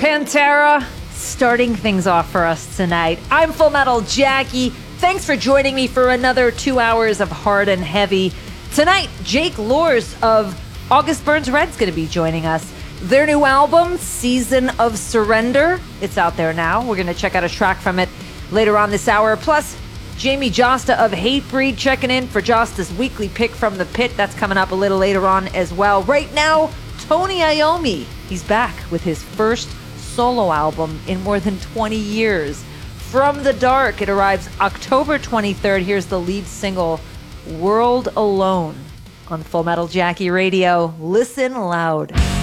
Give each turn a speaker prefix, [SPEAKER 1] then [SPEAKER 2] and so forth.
[SPEAKER 1] Pantera starting things off for us tonight. I'm Full Metal Jackie. Thanks for joining me for another 2 hours of hard and heavy. Tonight, Jake Luhrs of August Burns Red's going to be joining us. Their new album, Season of Surrender, it's out there now. We're going to check out a track from it later on this hour. Plus, Jamie Josta of Hatebreed checking in for Josta's weekly pick from the pit. That's coming up a little later on as well. Right now, Tony Iommi. He's back with his first solo album in more than 20 years. From the Dark, it arrives October 23rd. Here's the lead single, World Alone, on Full Metal Jackie Radio. Listen loud.